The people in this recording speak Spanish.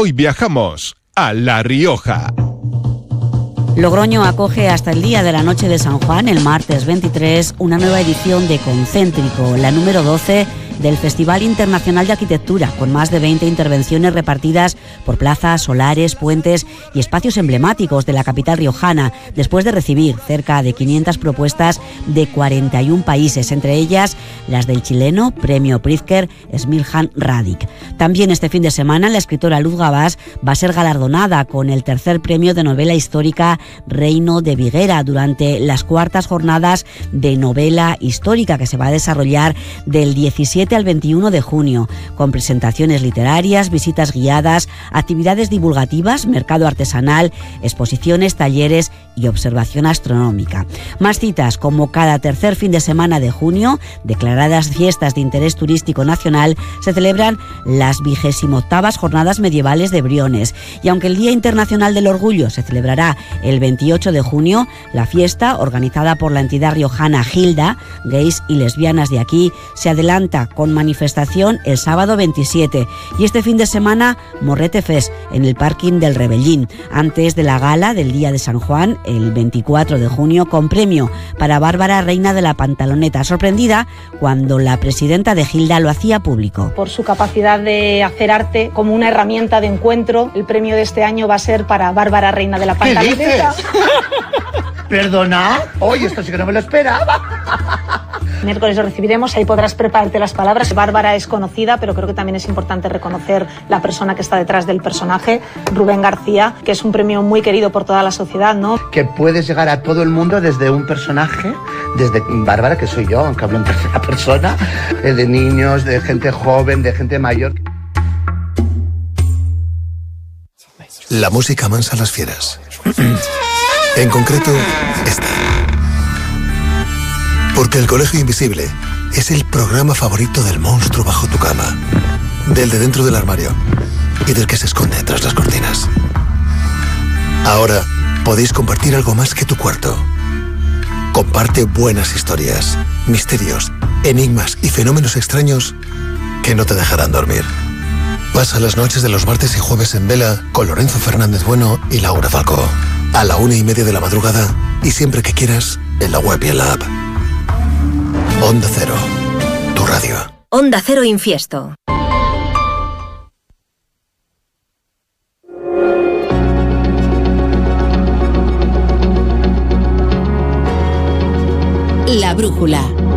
Hoy viajamos a La Rioja. Logroño acoge hasta el día de la noche de San Juan, el martes 23, una nueva edición de Concéntrico, la número 12 del Festival Internacional de Arquitectura, con más de 20 intervenciones repartidas por plazas, solares, puentes y espacios emblemáticos de la capital riojana, después de recibir cerca de 500 propuestas de 41 países, entre ellas las del chileno Premio Pritzker Smiljan Radic. También este fin de semana la escritora Luz Gabás va a ser galardonada con el tercer premio de novela histórica Reino de Viguera durante las cuartas jornadas de novela histórica que se va a desarrollar del 17 al 21 de junio, con presentaciones literarias, visitas guiadas, actividades divulgativas, mercado artesanal, exposiciones, talleres y observación astronómica. Más citas, como cada tercer fin de semana de junio, declaradas fiestas de interés turístico nacional, se celebran las 28ª Jornadas Medievales de Briones. Y aunque el Día Internacional del Orgullo se celebrará el 28 de junio, la fiesta, organizada por la entidad riojana Gilda, gays y lesbianas de aquí, se adelanta con manifestación el sábado 27 y este fin de semana Morrete Fest en el parking del Rebellín, antes de la gala del Día de San Juan el 24 de junio, con premio para Bárbara, reina de la pantaloneta, sorprendida cuando la presidenta de Gilda lo hacía público. Por su capacidad de hacer arte como una herramienta de encuentro, el premio de este año va a ser para Bárbara, reina de la pantaloneta. ¿Perdona? Oye, esto sí que no me lo esperaba. Miércoles lo recibiremos, ahí podrás prepararte las palabras. Bárbara es conocida, pero creo que también es importante reconocer la persona que está detrás del personaje, Rubén García, que es un premio muy querido por toda la sociedad, ¿no? Que puedes llegar a todo el mundo desde un personaje, desde Bárbara, que soy yo, aunque hablo en tercera persona, de niños, de gente joven, de gente mayor. La música amansa a las fieras. En concreto, esta. Porque El Colegio Invisible es el programa favorito del monstruo bajo tu cama, del de dentro del armario y del que se esconde tras las cortinas. Ahora podéis compartir algo más que tu cuarto. Comparte buenas historias, misterios, enigmas y fenómenos extraños que no te dejarán dormir. Pasa las noches de los martes y jueves en vela con Lorenzo Fernández Bueno y Laura Falcó. A la 1:30 de la madrugada y siempre que quieras en la web y en la app. Onda Cero, tu radio. Onda Cero Infiesto. La brújula.